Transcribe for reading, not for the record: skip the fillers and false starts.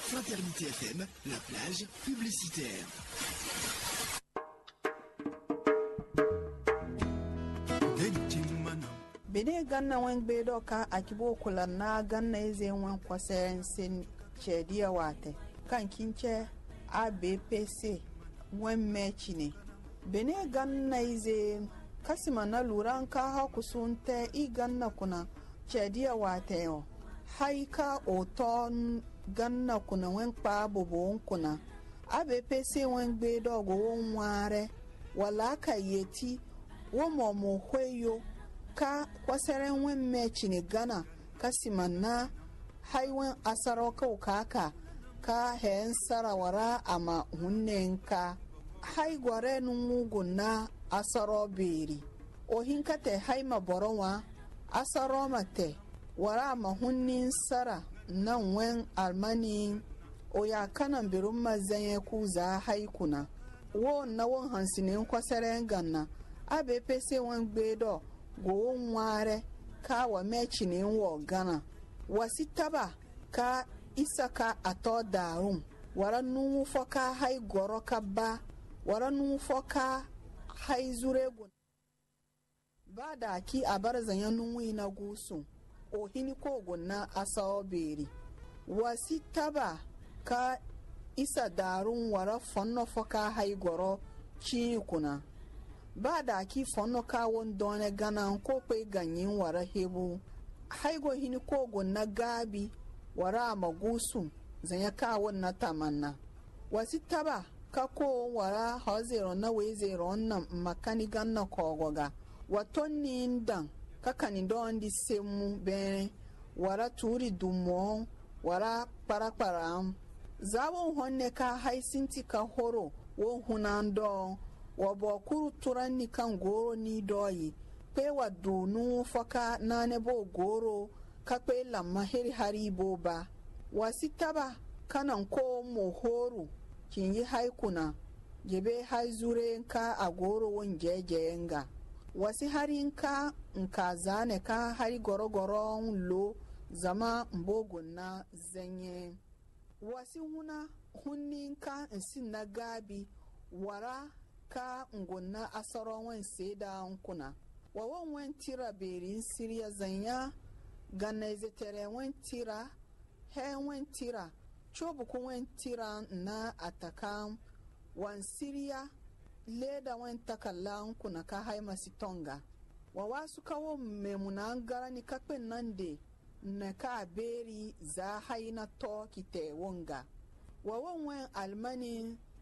Fraternité FM, la plage publicitaire. Bene ganna wen gbedo ka akibo kula na ganna eze wen kwaseren sen chediya wate kan kinche ABPC wen mechine bene ganna ize kasima na luran ka hakusunte i ganna kuna chediya wate yo haika oton ganna kuna wen pa bobo kuna ABPC wen gbedo go won ware wala ka yeti wo momo hweyo ka kwasaren wen mechini gana kasimana haiwen asaro kaka ka hen sarawara ama hunnenka hai gware numugun na asaro beri o hinkate haima boronwa asaro mate wara ama hunnin sara nan wen almani o ya kanan birun mazanye kuza haikuna wo na won hansinin kwasaren ganna ABPC wen gbedo go nware ka wa mechini wo gana wasitaba ka isaka ato darun wara nu foka hay goro ka ba wara nu foka hay zuregun bada ki abarzan yanu na gusu o hini ko gonna asawo beri wasitaba ka isa darun wara fonno foka hay goro chi kuna ba da ki fonno kawon done ganan ko kai ganyin wara hebu haigo hini kogo na gabi wara magusu zanya kawon na tamanna wasi taba ka ko wara hazero na wezero na makani ganna kogoga watonni ndan kakani don di semu bene wara turi dumo wara paraparam zawon honne ka haisinti ka horo wo hunando wabokuru turani kan goro ni doyi pe wadunu foka nane bo goro ka pe lamma heri haribo ba wasitaba kanan ko mohoru kinyi haikuna jebe haizure ka agoro won jejenga wasi harinka nka zane ka hari gorogoro lo zama mbogun na zanye wasi huna hunninka nsin na gabi wara ka ngonna asaron wen seda nkuna wawon wen tira berin siriya zanya ganna zetere wen tira he wen tira chobu ku wen tira na atakan wan siriya leda wen takalla nkuna ka haima sitonga wawasu kawo memuna garani kakpen nande na ka beri za haina to kite wonga wawon wen almani